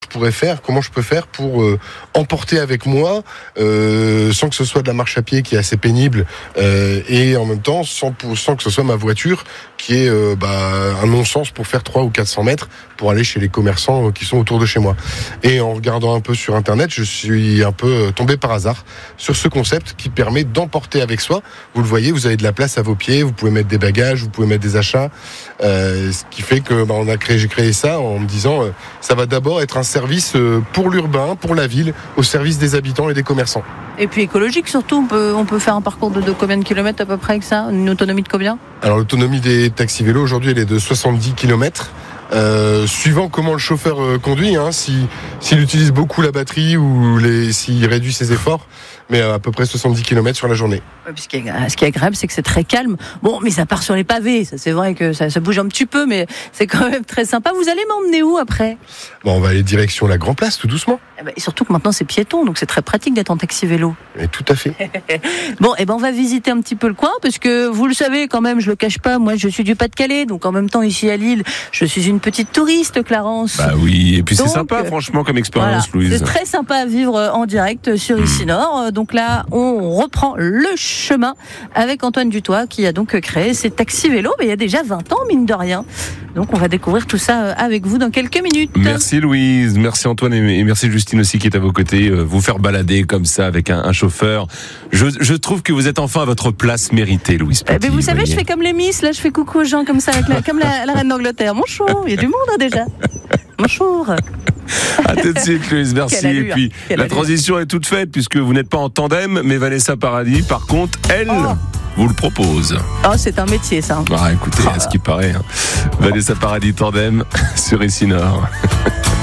pourrais faire, comment je peux faire pour emporter avec moi, sans que ce soit de la marche à pied qui est assez pénible, et en même temps sans que ce soit ma voiture qui est un non-sens pour faire 300 ou 400 mètres pour aller chez les commerçants qui sont autour de chez moi. Et en regardant un peu sur internet, je suis un peu tombé par hasard sur ce concept qui permet d'emporter avec soi. Vous le voyez, vous avez de la place à vos pieds, vous pouvez mettre des bagages, vous pouvez mettre des achats, ce qui fait que j'ai créé ça en me disant ça va d'abord être un service pour l'urbain, pour la ville, au service des habitants et des commerçants. Et puis écologique surtout, on peut faire un parcours de combien de kilomètres à peu près avec ça? Une autonomie de combien? Alors l'autonomie des taxis vélos aujourd'hui elle est de 70 km. Suivant comment le chauffeur conduit, s'il utilise beaucoup la batterie ou s'il réduit ses efforts, mais à peu près 70 km sur la journée. Ouais, ce qui est agréable, c'est que c'est très calme. Bon, mais ça part sur les pavés, ça c'est vrai que ça bouge un petit peu, mais c'est quand même très sympa. Vous allez m'emmener où après? On va aller direction la Grand Place, tout doucement. Et surtout que maintenant c'est piéton, donc c'est très pratique d'être en taxi vélo. Et tout à fait. Bon, on va visiter un petit peu le coin, parce que vous le savez quand même, je le cache pas, moi je suis du Pas-de-Calais, donc en même temps ici à Lille, je suis une petite touriste, Clarence. Bah oui, et puis donc, c'est sympa franchement comme expérience, voilà, Louise. C'est très sympa à vivre en direct sur Ici-Nord. Donc là, on reprend le chemin avec Antoine Dutoit qui a donc créé ces taxis vélos, mais il y a déjà 20 ans, mine de rien. Donc on va découvrir tout ça avec vous dans quelques minutes. Merci Louise, merci Antoine et merci Justine aussi qui est à vos côtés. Vous faire balader comme ça avec un chauffeur. Je trouve que vous êtes enfin à votre place méritée, Louise Petit. Mais vous savez, je fais comme les Miss, là je fais coucou aux gens comme ça, comme la reine d'Angleterre. Bonjour, il y a du monde déjà. Bonjour. À tout de suite, Louise, merci. Et puis, la transition est toute faite puisque vous n'êtes pas en tandem, mais Vanessa Paradis, par contre, elle vous le propose. Oh, c'est un métier, ça. Écoutez, à ce qui paraît. Vanessa Paradis, tandem sur Ici-Nord.